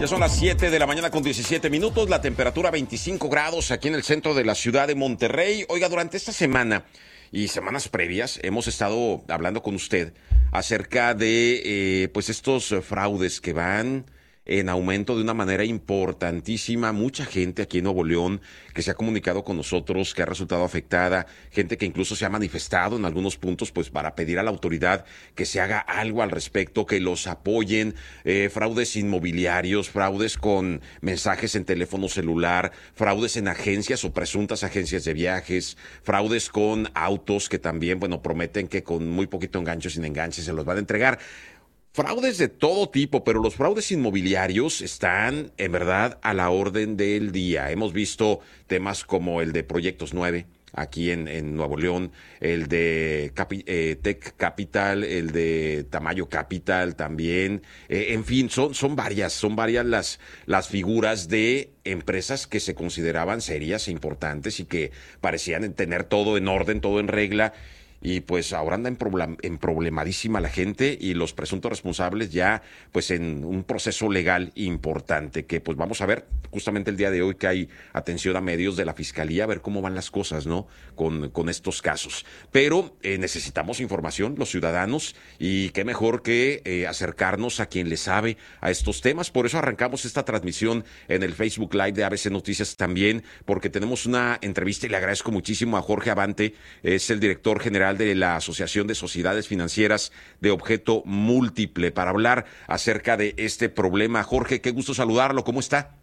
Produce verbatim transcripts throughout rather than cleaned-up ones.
Ya son las siete de la mañana con diecisiete minutos, la temperatura veinticinco grados aquí en el centro de la ciudad de Monterrey. Oiga, durante esta semana y semanas previas hemos estado hablando con usted acerca de eh, pues estos fraudes que van en aumento de una manera importantísima. Mucha gente aquí en Nuevo León que se ha comunicado con nosotros, que ha resultado afectada, gente que incluso se ha manifestado en algunos puntos pues para pedir a la autoridad que se haga algo al respecto, que los apoyen, eh, fraudes inmobiliarios, fraudes con mensajes en teléfono celular, fraudes en agencias o presuntas agencias de viajes, fraudes con autos que también, bueno, prometen que con muy poquito enganche, sin enganche, se los van a entregar. Fraudes de todo tipo, pero los fraudes inmobiliarios están en verdad a la orden del día. Hemos visto temas como el de Proyectos nueve aquí en, en Nuevo León, el de Capi, eh, Tech Capital, el de Tamayo Capital también. Eh, en fin, son, son varias, son varias las, las figuras de empresas que se consideraban serias e importantes y que parecían tener todo en orden, todo en regla. Y pues ahora anda en, problem, en problemadísima la gente y los presuntos responsables ya pues en un proceso legal importante que pues vamos a ver justamente el día de hoy que hay atención a medios de la Fiscalía a ver cómo van las cosas, ¿no? Con, con estos casos. Pero eh, necesitamos información los ciudadanos y qué mejor que eh, acercarnos a quien le sabe a estos temas. Por eso arrancamos esta transmisión en el Facebook Live de A B C Noticias también, porque tenemos una entrevista y le agradezco muchísimo a Jorge Abante, es el director general de la Asociación de Sociedades Financieras de Objeto Múltiple, para hablar acerca de este problema. Jorge, qué gusto saludarlo, ¿cómo está?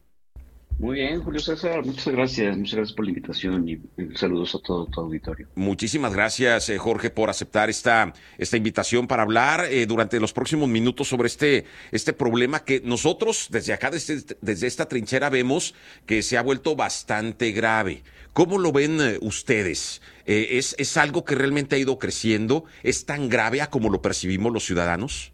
Muy bien, Julio César, muchas gracias, muchas gracias por la invitación y, y saludos a todo tu auditorio. Muchísimas gracias, eh, Jorge, por aceptar esta, esta invitación para hablar eh, durante los próximos minutos sobre este, este problema que nosotros desde acá, desde, desde esta trinchera, vemos que se ha vuelto bastante grave. ¿Cómo lo ven eh, ustedes? Eh, ¿es, ¿Es algo que realmente ha ido creciendo? ¿Es tan grave a como lo percibimos los ciudadanos?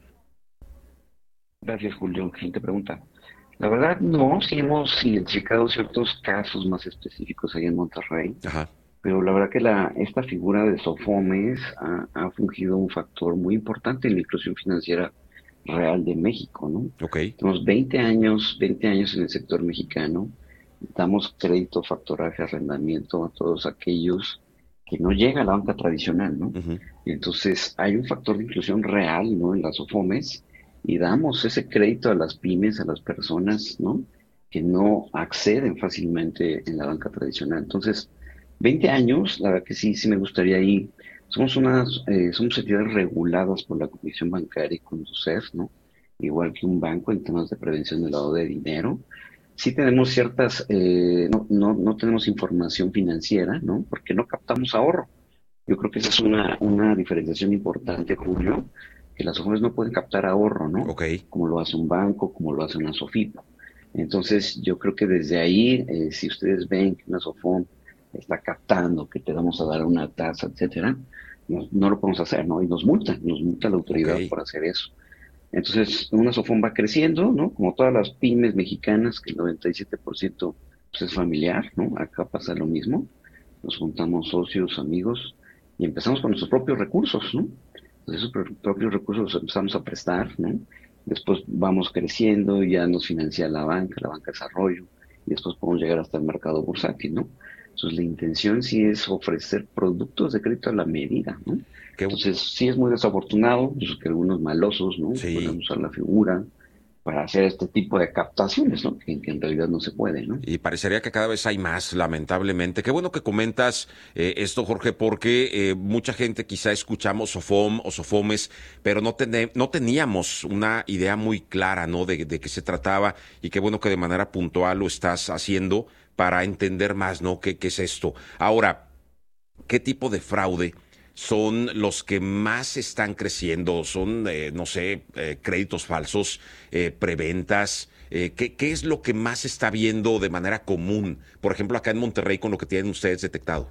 Gracias, Julio. Excelente pregunta. La verdad, no, sí hemos identificado ciertos casos más específicos ahí en Monterrey, Ajá. pero la verdad que la, esta figura de Sofomes ha, ha fungido un factor muy importante en la inclusión financiera real de México, ¿no? Ok. Tenemos veinte años, veinte años en el sector mexicano, damos crédito, factoraje, arrendamiento a todos aquellos que no llega a la banca tradicional, ¿no? Uh-huh. Y entonces hay un factor de inclusión real, ¿no? En las Sofomes y damos ese crédito a las pymes, a las personas, ¿no? Que no acceden fácilmente en la banca tradicional. Entonces, veinte años, la verdad que sí, sí me gustaría ir. Somos unas, eh, somos entidades reguladas por la Comisión Bancaria y Conducef, ¿no? Igual que un banco en temas de prevención del lavado de dinero. Sí tenemos ciertas, eh, no, no, no tenemos información financiera, ¿no? Porque no captamos ahorro. Yo creo que esa es una, una diferenciación importante, Julio, que las Sofores no pueden captar ahorro, ¿no? Ok. Como lo hace un banco, como lo hace una Sofipo. Entonces, yo creo que desde ahí, eh, si ustedes ven que una Sofón está captando, que te vamos a dar una tasa, etcétera, no, no lo podemos hacer, ¿no? Y nos multan, nos multa la Ok. autoridad por hacer eso. Entonces, una Sofón va creciendo, ¿no? Como todas las pymes mexicanas, que el noventa y siete por ciento pues, es familiar, ¿no? Acá pasa lo mismo. Nos juntamos socios, amigos, y empezamos con nuestros propios recursos, ¿no? Entonces, esos pro- propios recursos los empezamos a prestar, ¿no? Después vamos creciendo, ya nos financia la banca, la banca de desarrollo, y después podemos llegar hasta el mercado bursátil, ¿no? Entonces, la intención sí es ofrecer productos de crédito a la medida, ¿no? Qué, Entonces, sí es muy desafortunado pues, que algunos malosos, ¿no? Puedan sí. usar la figura para hacer este tipo de captaciones, ¿no? Que, que en realidad no se puede, ¿no? Y parecería que cada vez hay más, lamentablemente. Qué bueno que comentas eh, esto, Jorge, porque eh, mucha gente quizá escuchamos Sofom o Sofomes, pero no, tene, no teníamos una idea muy clara, ¿no? De, de qué se trataba, y qué bueno que de manera puntual lo estás haciendo para entender más, ¿no? ¿Qué, qué es esto? Ahora, ¿qué tipo de fraude son los que más están creciendo? ¿Son, eh, no sé, eh, créditos falsos, eh, preventas? Eh, ¿qué, ¿Qué es lo que más se está viendo de manera común? Por ejemplo, acá en Monterrey, con lo que tienen ustedes detectado.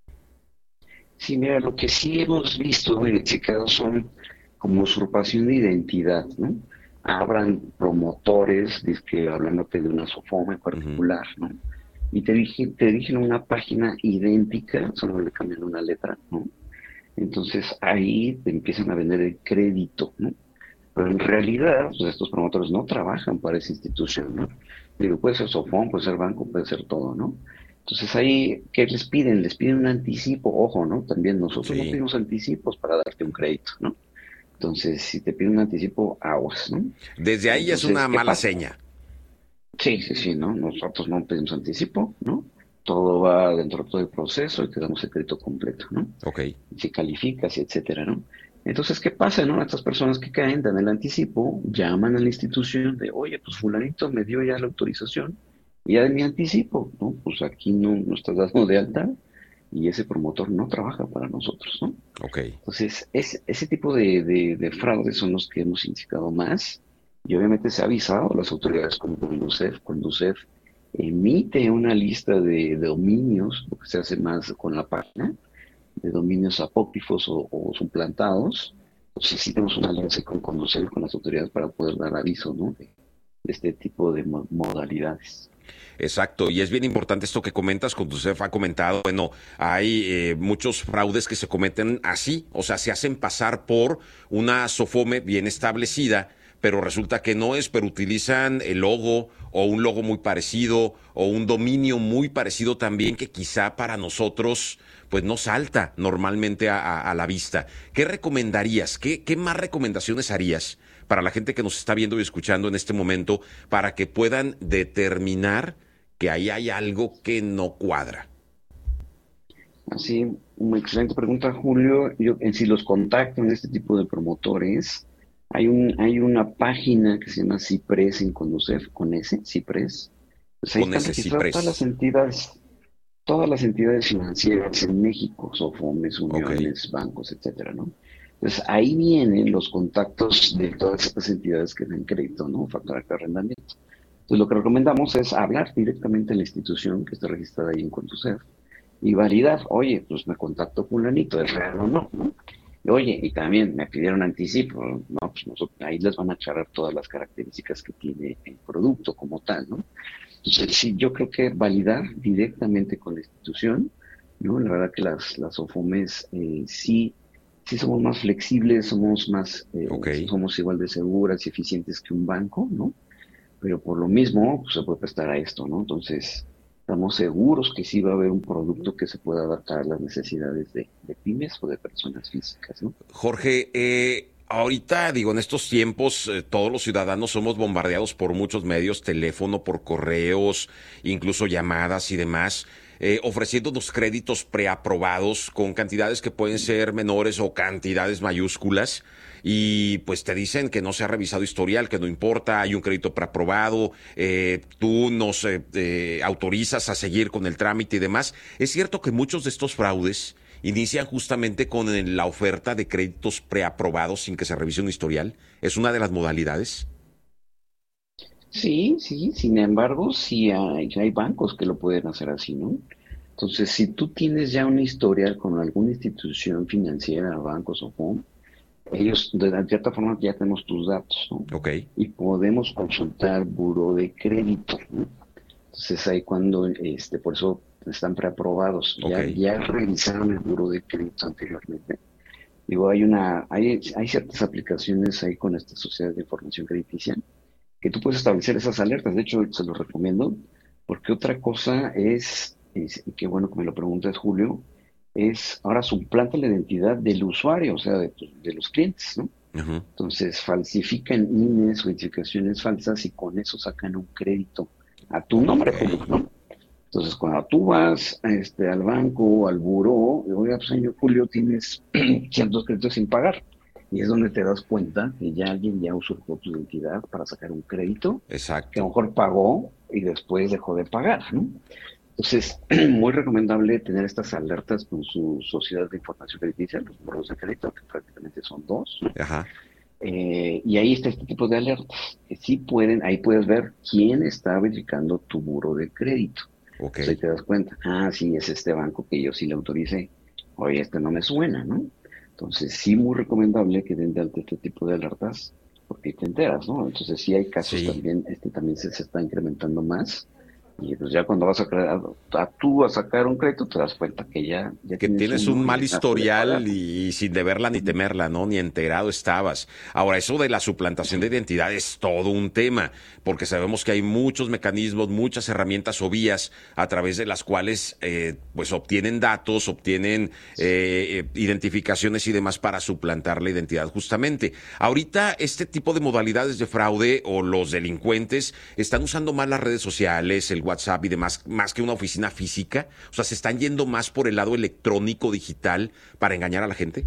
Sí, mira, lo que sí hemos visto en checado son como usurpación de identidad, ¿no? Hablan promotores, que hablándote de una sofoma en Ujú. particular, ¿no? Y te dirigen, te dirigen a una página idéntica, solo le cambian una letra, ¿no? Entonces ahí te empiezan a vender el crédito, ¿no? Pero en realidad, pues estos promotores no trabajan para esa institución, ¿no? Digo, puede ser Sofón, puede ser banco, puede ser todo, ¿no? Entonces ahí, ¿qué les piden? Les piden un anticipo, ojo, ¿no? También nosotros no Sí. pedimos anticipos para darte un crédito, ¿no? Entonces, si te piden un anticipo, aguas, ¿no? Desde ahí es Entonces, una ¿qué mala pasa? seña. Sí, sí, sí, ¿no? Nosotros no pedimos anticipo, ¿no? Todo va dentro de todo el proceso y te damos el crédito completo, ¿no? Ok. Si calificas, y etcétera, ¿no? Entonces, ¿qué pasa, no? Estas personas que caen, dan el anticipo, llaman a la institución de, oye, pues fulanito me dio ya la autorización, y ya de mi anticipo, ¿no? Pues aquí no, no estás dando de alta y ese promotor no trabaja para nosotros, ¿no? Ok. Entonces, es, ese tipo de, de, de fraudes son los que hemos indicado más y obviamente se ha avisado a las autoridades como Conducef. Conducef emite una lista de, de dominios, lo que se hace más con la página, de dominios apócrifos o, o suplantados. Entonces, sí tenemos una alianza con Conducef, con las autoridades para poder dar aviso, ¿no? De, de este tipo de mo- modalidades. Exacto, y es bien importante esto que comentas, Conducef ha comentado, bueno, hay eh, muchos fraudes que se cometen así, o sea, se hacen pasar por una SOFOME bien establecida, pero resulta que no es, pero utilizan el logo o un logo muy parecido o un dominio muy parecido también que quizá para nosotros pues no salta normalmente a, a, a la vista. ¿Qué recomendarías? ¿Qué, ¿Qué más recomendaciones harías para la gente que nos está viendo y escuchando en este momento para que puedan determinar que ahí hay algo que no cuadra? Así, una excelente pregunta, Julio. Yo, en si los contactan este tipo de promotores, hay un, hay una página que se llama Cipres en Conducef, con ese, Cipres. Pues ahí Con están ese registradas todas las ciprés. entidades, todas las entidades financieras en México, Sofomes, Ok. uniones, bancos, etcétera, ¿no? Entonces ahí vienen los contactos de todas estas entidades que dan crédito, ¿no? Factor de arrendamiento. Entonces lo que recomendamos es hablar directamente a la institución que está registrada ahí en Conducef y validar, oye, pues me contactó fulanito, ¿es real o no? ¿no? Y, oye, y también me pidieron anticipo, ¿no? Pues nosotros, ahí les van a aclarar todas las características que tiene el producto como tal, ¿no? Entonces, sí, yo creo que validar directamente con la institución, ¿no? La verdad que las, las OFOMES eh, sí, sí somos más flexibles, somos más, eh, Ok. somos igual de seguras y eficientes que un banco, ¿no? Pero por lo mismo pues, se puede prestar a esto, ¿no? Entonces, estamos seguros que sí va a haber un producto que se pueda adaptar a las necesidades de, de pymes o de personas físicas, ¿no? Jorge, eh, ahorita digo, en estos tiempos eh, todos los ciudadanos somos bombardeados por muchos medios, teléfono, por correos, incluso llamadas y demás, eh, ofreciéndonos créditos preaprobados con cantidades que pueden ser menores o cantidades mayúsculas. Y pues te dicen que no se ha revisado historial, que no importa, hay un crédito preaprobado, eh, tú nos eh, eh, autorizas a seguir con el trámite y demás. Es cierto que muchos de estos fraudes inician justamente con el- la oferta de créditos preaprobados sin que se revise un historial. Es una de las modalidades. Sí, sí, sin embargo, sí hay, hay bancos que lo pueden hacer así, ¿no? Entonces, si tú tienes ya una historial con alguna institución financiera, bancos o FOM, ellos de cierta forma ya tenemos tus datos, ¿no? Ok. Y podemos consultar buro de crédito, ¿no? Entonces ahí cuando, este, por eso están preaprobados, Ok. ya, ya revisaron el buro de crédito anteriormente. Digo, hay una, hay, hay ciertas aplicaciones ahí con estas sociedades de información crediticia que tú puedes establecer esas alertas. De hecho, se los recomiendo, porque otra cosa es, es y qué bueno que me lo preguntas, Julio, es ahora suplanta la identidad del usuario, o sea, de, de los clientes, ¿no? Ujú. Entonces falsifican I N Es o identificaciones falsas y con eso sacan un crédito a tu Ok. nombre, Julio, ¿no? Entonces, cuando tú vas este, al banco o al buró, y, oiga, pues señor Julio, tienes ciertos créditos sin pagar. Y es donde te das cuenta que ya alguien ya usurpó tu identidad para sacar un crédito que a lo Exacto. mejor pagó y después dejó de pagar, ¿no? Entonces, muy recomendable tener estas alertas con su sociedad de información crediticia, los buros de crédito, que prácticamente son dos, ¿no? Ajá. Eh, y ahí está este tipo de alertas, que sí pueden, ahí puedes ver quién está verificando tu buro de crédito. Ok. Entonces ahí te das cuenta, ah, sí, es este banco que yo sí le autoricé. Oye, este no me suena, ¿no? Entonces sí, muy recomendable que den de alta este tipo de alertas, porque ahí te enteras, ¿no? Entonces sí hay casos Sí. también, este también se, se está incrementando más, Y pues ya cuando vas a, crear, a tú a sacar un crédito, te das cuenta que ya, ya Que tienes tienes uno un y mal dejaste de historial pagar. y, y sin deberla ni temerla, ¿no? Ni enterado estabas. Ahora, eso de la suplantación de identidad es todo un tema, porque sabemos que hay muchos mecanismos, muchas herramientas o vías a través de las cuales eh, pues obtienen datos, obtienen eh, eh, identificaciones y demás para suplantar la identidad justamente. Ahorita este tipo de modalidades de fraude o los delincuentes están usando más las redes sociales, el WhatsApp y demás, más que una oficina física. O sea, se están yendo más por el lado electrónico, digital, para engañar a la gente.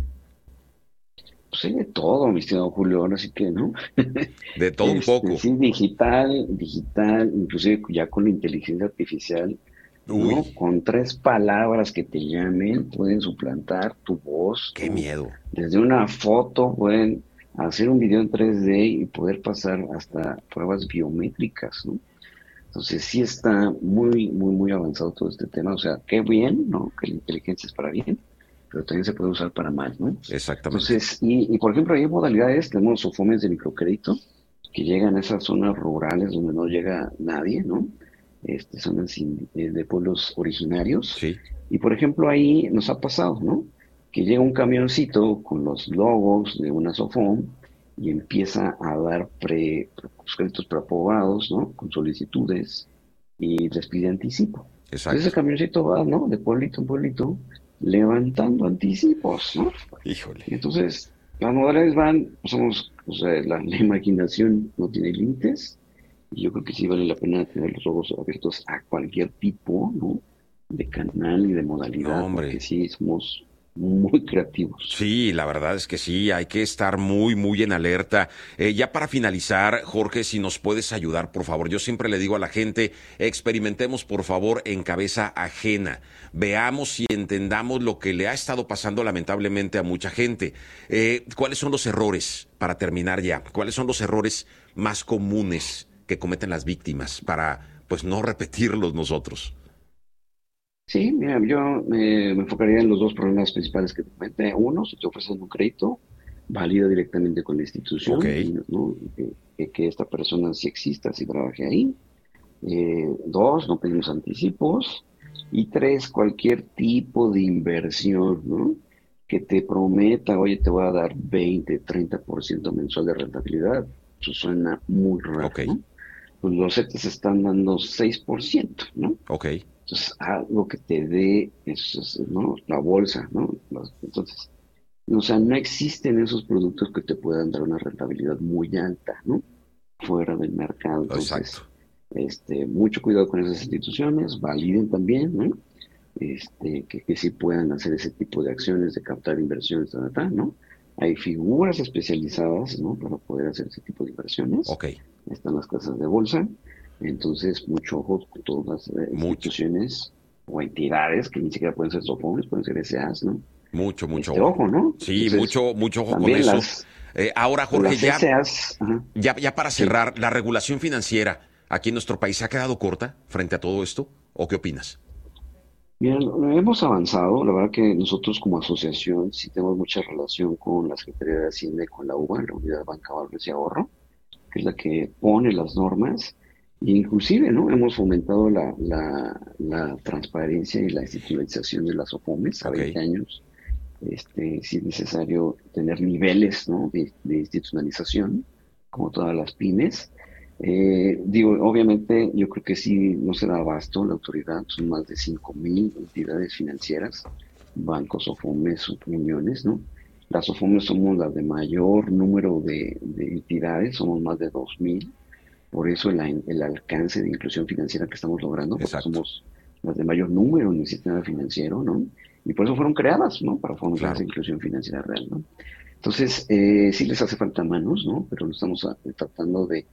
Pues hay de todo, mi estimado Julio, ahora sí que, ¿no? De todo un Este, poco. sí, digital, digital, inclusive ya con la inteligencia artificial, ¿no? Uy, Con tres palabras que te llamen, pueden suplantar tu voz, qué ¿no? miedo. Desde una foto pueden hacer un video en tres D y poder pasar hasta pruebas biométricas, ¿no? Entonces sí está muy, muy, muy avanzado todo este tema. O sea, qué bien, ¿no? Que la inteligencia es para bien, pero también se puede usar para mal, ¿no? Exactamente. Entonces, y, y por ejemplo, hay modalidades, tenemos sofomes de microcrédito que llegan a esas zonas rurales donde no llega nadie, ¿no? Este, zonas sin- eh, de pueblos originarios. Sí, Y por ejemplo, ahí nos ha pasado, ¿no? Que llega un camioncito con los logos de una Sofom y empieza a dar pre, pues, créditos preaprobados, ¿no? Con solicitudes y les pide anticipo. Entonces ese exacto. camioncito va, ¿no? De pueblito en pueblito, levantando anticipos, ¿no? Híjole. Y entonces las modalidades van, somos, o sea, la, la imaginación no tiene límites, y yo creo que sí vale la pena tener los ojos abiertos a cualquier tipo, ¿no? De canal y de No, modalidad, porque hombre. sí somos muy creativos. Sí, la verdad es que sí, hay que estar muy, muy en alerta. Eh, ya para finalizar, Jorge, si nos puedes ayudar, por favor. Yo siempre le digo a la gente, experimentemos, por favor, en cabeza ajena. Veamos y entendamos lo que le ha estado pasando lamentablemente a mucha gente. Eh, ¿cuáles son los errores, para terminar ya? ¿Cuáles son los errores más comunes que cometen las víctimas para, pues, no repetirlos nosotros? Sí, mira, yo eh, me enfocaría en los dos problemas principales que te comenté. Uno, si te ofrecen un crédito, valida directamente con la Ok, institución, y, ¿no? Que, que- que esta persona sí exista, sí trabaje ahí. Eh, dos, no pedimos anticipos. Y tres, cualquier tipo de inversión, ¿no? Que te prometa, oye, te voy a dar veinte, treinta por ciento mensual de rentabilidad. Eso suena muy raro, ok, ¿no? Pues los CETES están dando seis por ciento, ¿no? ok, Entonces, algo que te dé, es, es, ¿no? La bolsa, ¿no? Los- Entonces, o sea, no existen esos productos que te puedan dar una rentabilidad muy alta, ¿no? Fuera del mercado. exacto. Entonces, este, mucho cuidado con esas instituciones, validen también, ¿no? Este, que, que sí puedan hacer ese tipo de acciones de captar inversiones, ta, ta, ta, ¿no? Hay figuras especializadas, ¿no? Para poder hacer ese tipo de inversiones. Ok, Están las casas de bolsa. Entonces, mucho ojo con todas las eh, mucho, instituciones o entidades que ni siquiera pueden ser sofones, pueden ser S As, ¿no? mucho, mucho Este, ojo. ojo, ¿no? Sí, Entonces, mucho, mucho ojo con también eso. las, Eh, ahora, pues Jorge, las ya, S As, ajá, ya, ya para sí. cerrar, ¿la regulación financiera aquí en nuestro país se ha quedado corta frente a todo esto? ¿O qué opinas? Bien, hemos avanzado. La verdad que nosotros como asociación sí tenemos mucha relación con la Secretaría de Hacienda y con la U B A, la Unidad de Banca, Valores y Ahorro, que es la que pone las normas. E inclusive, ¿no? Hemos fomentado la, la, la transparencia y la institucionalización de las OFOMES a Ok, veinte años. Este, si es necesario tener niveles, ¿no? de, de institucionalización, como todas las pymes. Eh, digo, obviamente, yo creo que sí no se da abasto la autoridad, son más de cinco mil entidades financieras, bancos, OFOMES, uniones, ¿no? Las OFOMES somos las de mayor número de, de entidades, somos más de dos mil. Por eso el, el alcance de inclusión financiera que estamos logrando, porque exacto, somos las de mayor número en el sistema financiero, ¿no? Y por eso fueron creadas, ¿no? Para fomentar esa claro. inclusión financiera real, ¿no? Entonces, eh, sí les hace falta manos, ¿no? Pero lo estamos a- tratando de,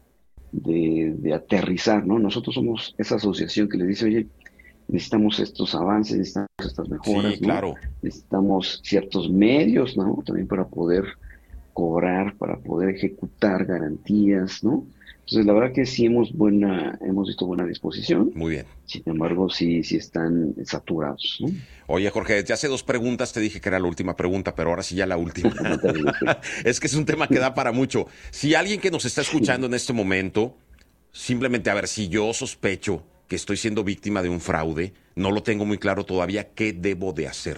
de, de aterrizar, ¿no? Nosotros somos esa asociación que les dice, oye, necesitamos estos avances, necesitamos estas Sí, mejoras, ¿no? claro. Necesitamos ciertos medios, ¿no? También para poder cobrar, para poder ejecutar garantías, ¿no? Entonces, la verdad que sí hemos buena, hemos visto buena disposición, Muy bien. sin embargo, sí, sí están saturados, ¿no? Oye, Jorge, desde hace dos preguntas te dije que era la última pregunta, pero ahora sí ya la última. No te preocupes. Es que es un tema que da para mucho. Si alguien que nos está escuchando en este momento, simplemente a ver si yo sospecho que estoy siendo víctima de un fraude, no lo tengo muy claro todavía, ¿qué debo de hacer?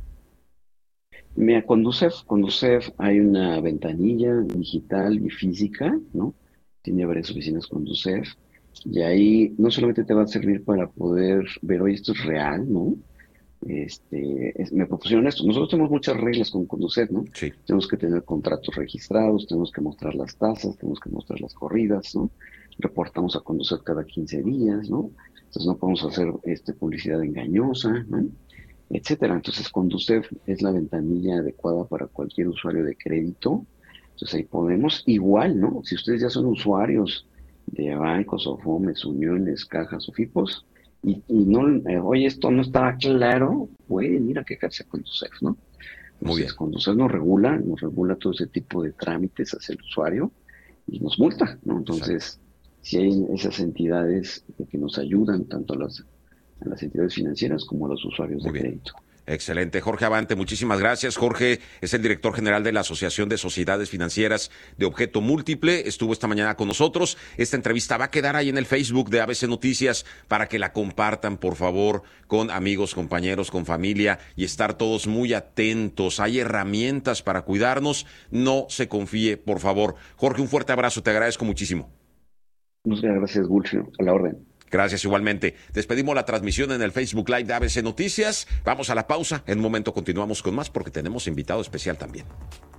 Mira, Conducef, Conducef hay una ventanilla digital y física, ¿no? Tiene varias oficinas Conducef y ahí no solamente te va a servir para poder ver, oye, esto es real, ¿no? Este, es- me propusieron esto. Nosotros tenemos muchas reglas con Conducef, ¿no? Sí, Tenemos que tener contratos registrados, tenemos que mostrar las tasas, tenemos que mostrar las corridas, ¿no? Reportamos a Conducef cada quince días, ¿no? Entonces no podemos hacer este, publicidad engañosa, ¿no? Etcétera. Entonces Conducef es la ventanilla adecuada para cualquier usuario de crédito. Entonces ahí podemos, igual, ¿no? Si ustedes ya son usuarios de bancos o FOMES, uniones, cajas o FIPOS, y, y no, eh, oye, esto no estaba claro, pueden ir a quejarse a Conducef, ¿no? muy Entonces, bien. Conducef nos regula, nos regula todo ese tipo de trámites hacia el usuario y nos multa, ¿no? Exacto. Entonces, si hay esas entidades que nos ayudan, tanto a las, a las entidades financieras como a los usuarios Muy de bien. crédito. Excelente. Jorge Abante, muchísimas gracias. Jorge es el director general de la Asociación de Sociedades Financieras de Objeto Múltiple. Estuvo esta mañana con nosotros. Esta entrevista va a quedar ahí en el Facebook de A B C Noticias para que la compartan, por favor, con amigos, compañeros, con familia y estar todos muy atentos. Hay herramientas para cuidarnos. No se confíe, por favor. Jorge, un fuerte abrazo. Te agradezco muchísimo. Muchas gracias, Gulfio. A la orden. Gracias igualmente. Despedimos la transmisión en el Facebook Live de A B C Noticias. Vamos a la pausa. En un momento continuamos con más porque tenemos invitado especial también.